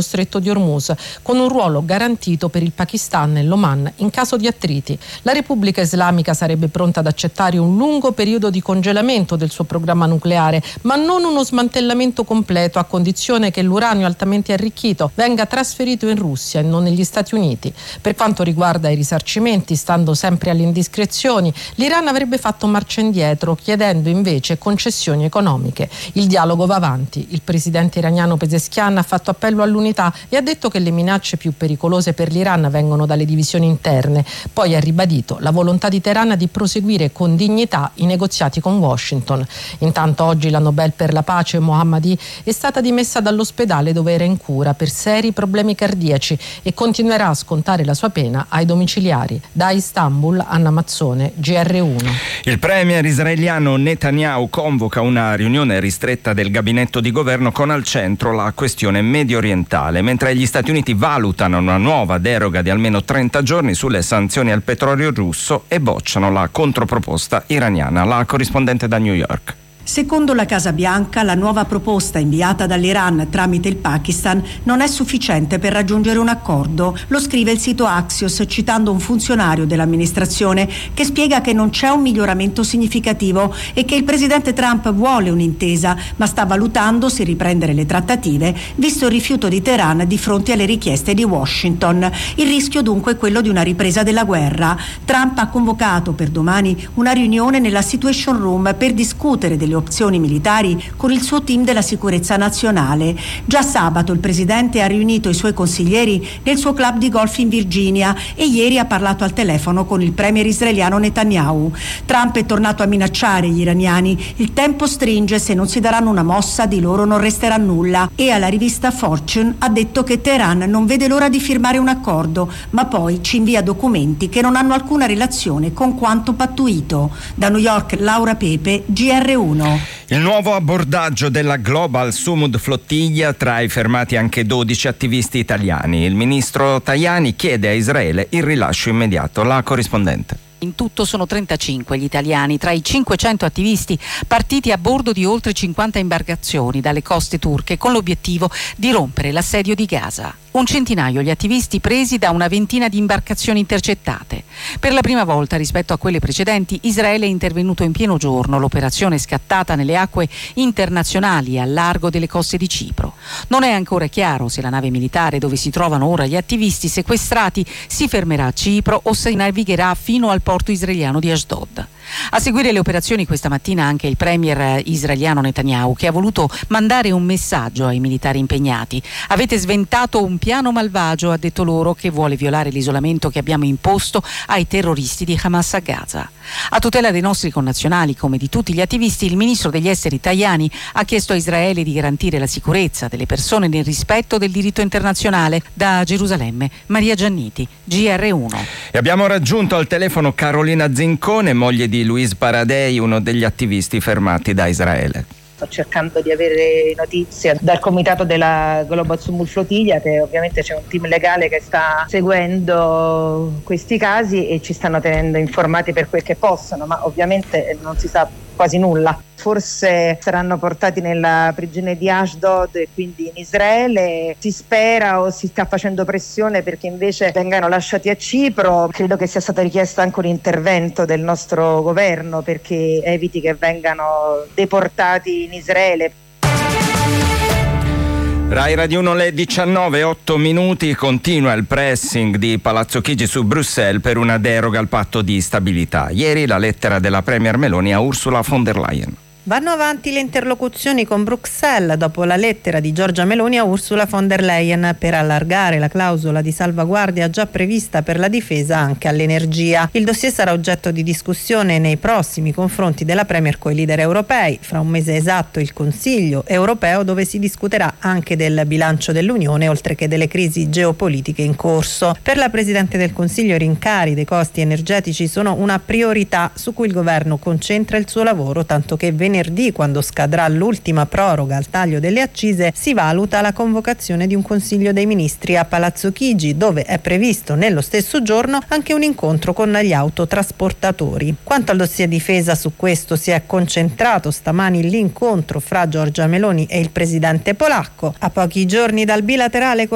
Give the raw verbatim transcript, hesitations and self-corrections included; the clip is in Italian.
stretto di Hormuz, con un ruolo garantito per il Pakistan e l'Oman in caso di attriti. La Repubblica Islamica sarebbe pronta ad accettare un lungo periodo di congelamento del suo programma nucleare, ma non uno smantellamento completo, a condizione che l'uranio altamente arricchito venga trasferito in Russia e non negli Stati Uniti. Per quanto riguarda i risarcimenti, stando sempre alle indiscrezioni, l'Iran avrebbe fatto marcia indietro, chiedendo invece concessioni economiche. Il dialogo va avanti. Il presidente iraniano Pezeshkian ha fatto appello all'unità e ha detto che le minacce più pericolose per l'Iran vengono dalle divisioni interne. Poi ha ribadito la volontà di Teheran di proseguire con dignità i negoziati con Washington. Intanto oggi la Nobel per la pace Mohammadi è stata dimessa dall'ospedale dove era in cura per seri problemi cardiaci e continuerà a scontare la sua pena ai domiciliari. Da Istanbul, Anna Mazzone, G R uno. Il premier israeliano Netanyahu convoca una riunione ristretta del gabinetto di governo con al centro la questione medio orientale, mentre gli Stati Uniti valutano una nuova deroga di almeno trenta giorni sulle sanzioni al petrolio russo e bocciano la controproposta iraniana. La corrispondente da New York. Secondo la Casa Bianca, la nuova proposta inviata dall'Iran tramite il Pakistan non è sufficiente per raggiungere un accordo. Lo scrive il sito Axios citando un funzionario dell'amministrazione che spiega che non c'è un miglioramento significativo e che il presidente Trump vuole un'intesa, ma sta valutando se riprendere le trattative, visto il rifiuto di Teheran di fronte alle richieste di Washington. Il rischio dunque è quello di una ripresa della guerra. Trump ha convocato per domani una riunione nella Situation Room per discutere delle opzioni militari con il suo team della sicurezza nazionale. Già sabato il presidente ha riunito i suoi consiglieri nel suo club di golf in Virginia e ieri ha parlato al telefono con il premier israeliano Netanyahu. Trump è tornato a minacciare gli iraniani: il tempo stringe, se non si daranno una mossa di loro non resterà nulla, e alla rivista Fortune ha detto che Teheran non vede l'ora di firmare un accordo, ma poi ci invia documenti che non hanno alcuna relazione con quanto pattuito. Da New York, Laura Pepe, G R uno. Il nuovo abbordaggio della Global Sumud Flottiglia tra i fermati anche dodici attivisti italiani. Il ministro Tajani chiede a Israele il rilascio immediato. La corrispondente. In tutto sono trentacinque gli italiani tra i cinquecento attivisti partiti a bordo di oltre cinquanta imbarcazioni dalle coste turche con l'obiettivo di rompere l'assedio di Gaza. Un centinaio gli attivisti presi da una ventina di imbarcazioni intercettate. Per la prima volta rispetto a quelle precedenti, Israele è intervenuto in pieno giorno. L'operazione è scattata nelle acque internazionali al largo delle coste di Cipro. Non è ancora chiaro se la nave militare dove si trovano ora gli attivisti sequestrati si fermerà a Cipro o se navigherà fino al porto israeliano di Ashdod. A seguire le operazioni questa mattina anche il premier israeliano Netanyahu, che ha voluto mandare un messaggio ai militari impegnati. Avete sventato un piano malvagio, ha detto loro, che vuole violare l'isolamento che abbiamo imposto ai terroristi di Hamas a Gaza. A tutela dei nostri connazionali come di tutti gli attivisti, il ministro degli esteri Tajani ha chiesto a Israele di garantire la sicurezza delle persone nel rispetto del diritto internazionale. Da Gerusalemme, Maria Gianniti, G R uno. E abbiamo raggiunto al telefono Carolina Zincone, moglie di Luis Paradei, uno degli attivisti fermati da Israele. Sto cercando di avere notizie dal comitato della Global Sumud Flottiglia, che ovviamente c'è un team legale che sta seguendo questi casi e ci stanno tenendo informati per quel che possono, ma ovviamente non si sa quasi nulla. Forse saranno portati nella prigione di Ashdod e quindi in Israele. Si spera o si sta facendo pressione perché invece vengano lasciati a Cipro. Credo che sia stato richiesto anche un intervento del nostro governo perché eviti che vengano deportati in Israele. Rai Radio uno, le diciannove e otto minuti, continua il pressing di Palazzo Chigi su Bruxelles per una deroga al patto di stabilità. Ieri la lettera della premier Meloni a Ursula von der Leyen. Vanno avanti le interlocuzioni con Bruxelles dopo la lettera di Giorgia Meloni a Ursula von der Leyen per allargare la clausola di salvaguardia già prevista per la difesa anche all'energia. Il dossier sarà oggetto di discussione nei prossimi confronti della Premier coi leader europei. Fra un mese esatto il Consiglio europeo, dove si discuterà anche del bilancio dell'Unione oltre che delle crisi geopolitiche in corso. Per la Presidente del Consiglio i rincari dei costi energetici sono una priorità su cui il governo concentra il suo lavoro, tanto che venerdì, quando scadrà l'ultima proroga al taglio delle accise, si valuta la convocazione di un Consiglio dei Ministri a Palazzo Chigi, dove è previsto nello stesso giorno anche un incontro con gli autotrasportatori. Quanto al dossier difesa, su questo si è concentrato stamani l'incontro fra Giorgia Meloni e il presidente polacco. A pochi giorni dal bilaterale con